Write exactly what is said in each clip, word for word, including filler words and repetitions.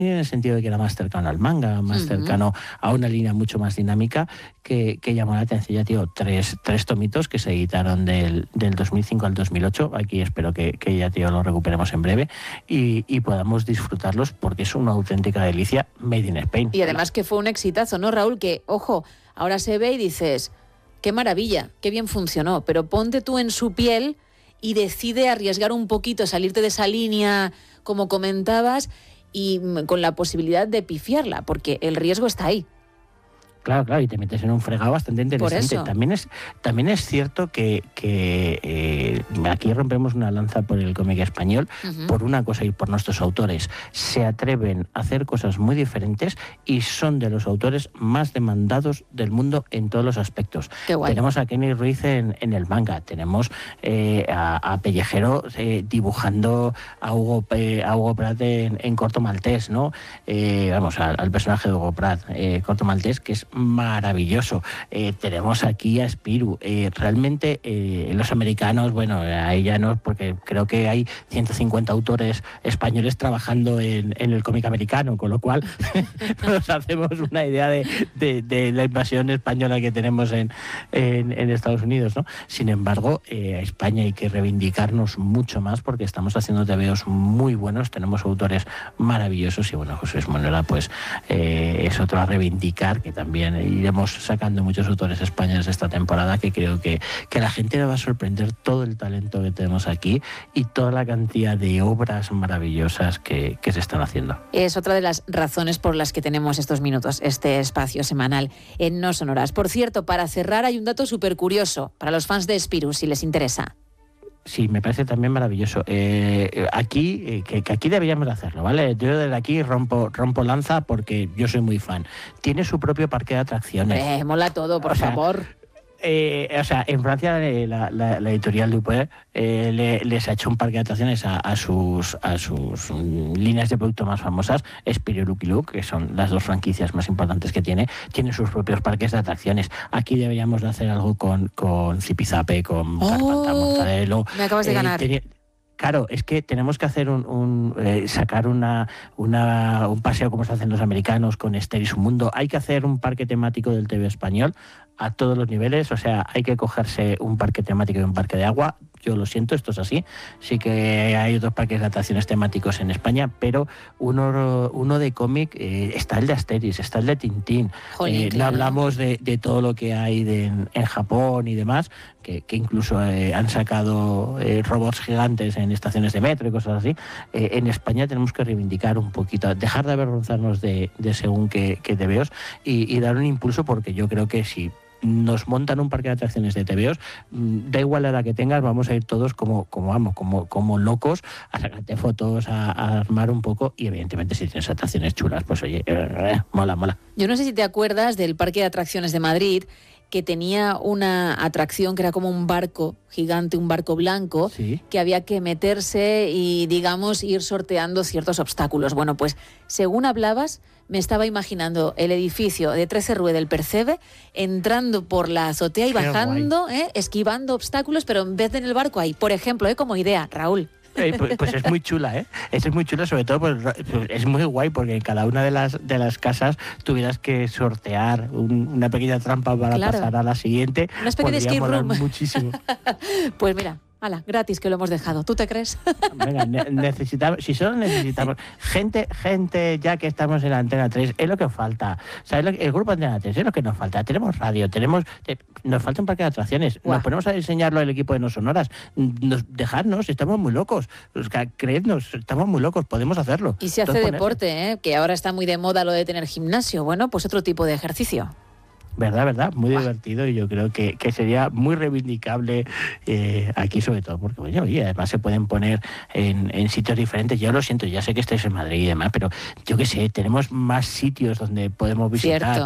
en el sentido de que era más cercano al manga, más uh-huh. cercano a una línea mucho más dinámica que, que llamó la atención. Ya tío, tres, tres tomitos que se editaron del, del dos mil cinco al dos mil ocho. Aquí espero que, que ya tío lo recuperemos en breve y, y podamos disfrutarlos porque es una auténtica delicia made in Spain. Y además que fue un exitazo, ¿no, Raúl? Que, ojo, ahora se ve y dices, qué maravilla, qué bien funcionó, pero ponte tú en su piel y decide arriesgar un poquito, salirte de esa línea, como comentabas, y con la posibilidad de pifiarla, porque el riesgo está ahí. Claro, claro, y te metes en un fregado bastante interesante. También es, también es cierto que, que eh, aquí rompemos una lanza por el cómic español, uh-huh. por una cosa y por nuestros autores. Se atreven a hacer cosas muy diferentes y son de los autores más demandados del mundo en todos los aspectos. Qué guay. Tenemos a Kenny Ruiz en, en el manga, tenemos eh, a, a Pellejero eh, dibujando a Hugo, eh, a Hugo Pratt en, en Corto Maltés, ¿no? Eh, vamos, al, al personaje de Hugo Pratt, eh, Corto Maltés, que es maravilloso. Eh, tenemos aquí a Spirou. Eh, realmente eh, los americanos, bueno, ahí ya no, porque creo que hay ciento cincuenta autores españoles trabajando en, en el cómic americano, con lo cual nos hacemos una idea de, de, de la invasión española que tenemos en, en, en Estados Unidos, ¿no? Sin embargo, eh, a España hay que reivindicarnos mucho más porque estamos haciendo tebeos muy buenos, tenemos autores maravillosos y bueno, José Manuela pues eh, es otro a reivindicar, que también iremos sacando muchos autores españoles esta temporada, que creo que, que a la gente le va a sorprender todo el talento que tenemos aquí y toda la cantidad de obras maravillosas que, que se están haciendo. Es otra de las razones por las que tenemos estos minutos, este espacio semanal en No Sonoras. Por cierto, para cerrar hay un dato súper curioso para los fans de Spirou, si les interesa. Sí, me parece también maravilloso. Eh, aquí, eh, que, que aquí deberíamos de hacerlo, ¿vale? Yo desde aquí rompo, rompo lanza porque yo soy muy fan. Tiene su propio parque de atracciones. Eh, mola todo, por o sea, favor. Eh, o sea, en Francia la, la, la editorial Dupont eh, le, les ha hecho un parque de atracciones a, a sus a sus um, líneas de producto más famosas, Spirou y Lucky Luke, que son las dos franquicias más importantes que tiene, tienen sus propios parques de atracciones. Aquí deberíamos de hacer algo con, con Zipizape, con oh, Carpanta Mortadelo. Me acabas de eh, ganar. Ten- Claro, es que tenemos que hacer un, un eh, sacar una, una un paseo como se hacen los americanos con Esther y su mundo. Hay que hacer un parque temático del T V español a todos los niveles. O sea, hay que cogerse un parque temático y un parque de agua. Yo lo siento, esto es así. Sí que hay otros parques de atracciones temáticos en España, pero uno, uno de cómic, eh, está el de Asterix, está el de Tintín. Jolín, eh, claro. No hablamos de, de todo lo que hay de, en, en Japón y demás, que, que incluso eh, han sacado eh, robots gigantes en estaciones de metro y cosas así. Eh, en España tenemos que reivindicar un poquito, dejar de avergonzarnos de, de según qué, qué tebeos y, y dar un impulso, porque yo creo que si nos montan un parque de atracciones de tebeos, da igual la edad que tengas, vamos a ir todos como como vamos, como, como locos a sacarte fotos, a, a armar un poco, y evidentemente si tienes atracciones chulas, pues oye, eh, mola, mola. Yo no sé si te acuerdas del Parque de Atracciones de Madrid, que tenía una atracción que era como un barco gigante, un barco blanco, ¿Sí? que había que meterse y, digamos, ir sorteando ciertos obstáculos. Bueno, pues, según hablabas, me estaba imaginando el edificio de trece Rue del Percebe, entrando por la azotea y Qué bajando, ¿eh? esquivando obstáculos, pero en vez de en el barco ahí, por ejemplo, ¿eh? como idea, Raúl. Eh, pues, pues es muy chula, ¿eh? Es muy chula, sobre todo, pues, es muy guay porque en cada una de las de las casas tuvieras que sortear un, una pequeña trampa para Claro. pasar a la siguiente. Una especie de Podría escape molar room. muchísimo. Pues mira, ala, gratis que lo hemos dejado. ¿Tú te crees? Venga, ne- necesitamos, si solo necesitamos gente, gente ya que estamos en la Antena tres, es lo que falta. ¿Sabes lo que- el grupo Antena tres es lo que nos falta. Tenemos radio, tenemos eh, nos falta un parque de atracciones. Guau. Nos ponemos a diseñarlo el equipo de No Sonoras. Nos, dejadnos, estamos muy locos. O sea, creednos, estamos muy locos, podemos hacerlo. Y se hace Entonces, ponerse. deporte, ¿eh? Que ahora está muy de moda lo de tener gimnasio. Bueno, pues otro tipo de ejercicio. Verdad, verdad, muy Buah. divertido, y yo creo que, que sería muy reivindicable eh, aquí, sobre todo porque, oye, oye, además se pueden poner en, en sitios diferentes. Yo lo siento, ya sé que estáis en Madrid y demás, pero yo qué sé, tenemos más sitios donde podemos visitar. Cierto.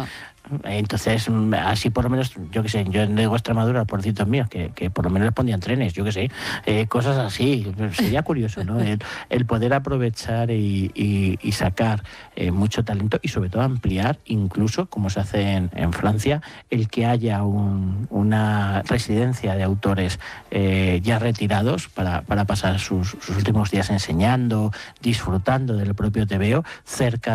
Entonces, así por lo menos, yo qué sé, yo digo Extremadura, por cientos míos, que, que por lo menos les ponían trenes, yo qué sé, eh, cosas así. Sería curioso, ¿no? El, el poder aprovechar y, y, y sacar eh, mucho talento y sobre todo ampliar, incluso, como se hace en, en Francia, el que haya un, una residencia de autores eh, ya retirados para, para pasar sus, sus últimos días enseñando, disfrutando del propio tebeo, cerca